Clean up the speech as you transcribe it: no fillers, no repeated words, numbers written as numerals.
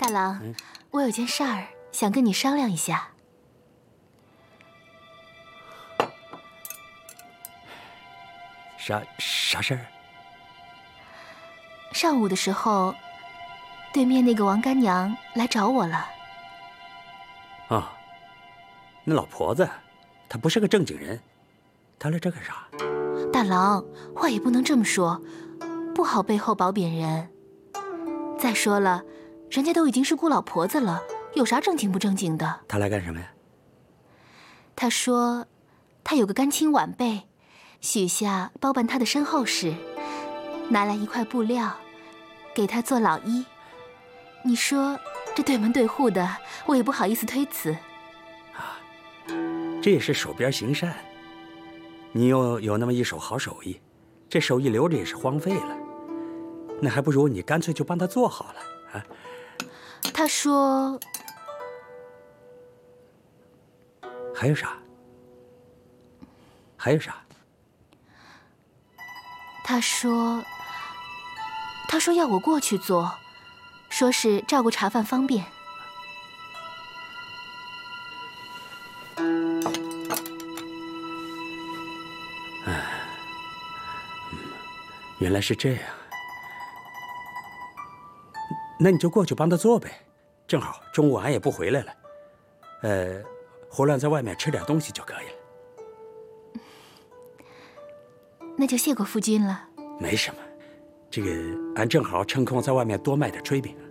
大郎，我有件事儿想跟你商量一下。 啥事儿？ 上午的时候，对面那个王干娘来找我了。 啊，那老婆子，她不是个正经人，她来这干啥？ 大郎，话也不能这么说，不好背后褒贬人。再说了，人家都已经是姑老婆子了，有啥正经不正经的？ 她来干什么呀？ 她说，她有个干亲晚辈，许下包办她的身后事，拿来一块布料，给她做老衣。你说这对门对户的，我也不好意思推辞。 啊，这也是手边行善。你又有那么一手好手艺，这手艺留着也是荒废了，那还不如你干脆就帮他做好了啊。 他说还有啥？还有啥？ 他说要我过去做，说是照顾茶饭方便。 原来是这样，那你就过去帮他做呗，正好中午俺也不回来了，胡乱在外面吃点东西就可以了。 那就谢过夫君了。 没什么，这个俺正好趁空在外面多卖点炊饼。